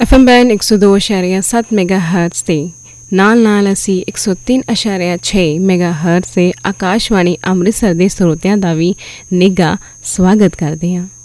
FM band 102.7 ਮੈਗਾਹਰਟਜ਼ ਤੇ ਨਾਲ ਅਸੀਂ 103.6 ਮੈਗਾਹਰਟਜ਼ ਤੇ ਆਕਾਸ਼ਵਾਣੀ ਅੰਮ੍ਰਿਤਸਰ ਦੇ ਸਰੋਤਿਆਂ ਦਾ ਵੀ ਨਿੱਘਾ ਸਵਾਗਤ ਕਰਦੇ ਹਾਂ।